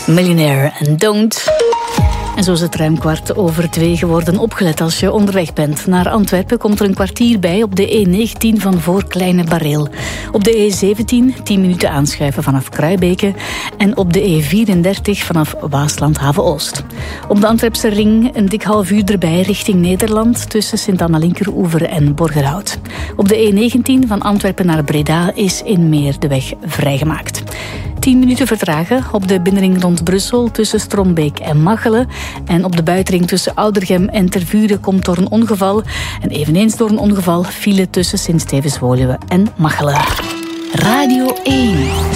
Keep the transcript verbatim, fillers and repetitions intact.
Millionaire en Don't. En zo is het ruim kwart over twee geworden. Opgelet als je onderweg bent. Naar Antwerpen komt er een kwartier bij op de E negentien van voor Kleine Bareel. Op de E zeventien tien minuten aanschuiven vanaf Kruibeke. En op de E vierendertig vanaf Waasland Haven-Oost. Op de Antwerpse ring een dik half uur erbij richting Nederland tussen Sint-Anna-Linkeroever en Borgerhout. Op de E negentien van Antwerpen naar Breda is in Meer de weg vrijgemaakt. tien minuten vertragen op de binnenring rond Brussel tussen Strombeek en Machelen. En op de buitenring tussen Oudergem en Tervuren komt door een ongeval. En eveneens door een ongeval file tussen Sint-Stevens-Woluwe en Machelen. Radio één.